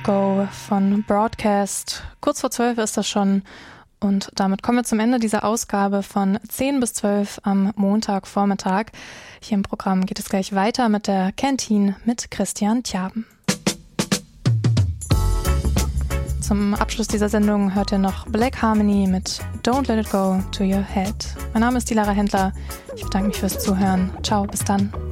Go von Broadcast. Kurz vor 12 ist das schon. Und damit kommen wir zum Ende dieser Ausgabe von 10 bis 12 am Montagvormittag. Hier im Programm geht es gleich weiter mit der Canteen mit Christian Tjaben. Zum Abschluss dieser Sendung hört ihr noch Black Harmony mit Don't Let It Go to Your Head. Mein Name ist die Lara Händler. Ich bedanke mich fürs Zuhören. Ciao, bis dann.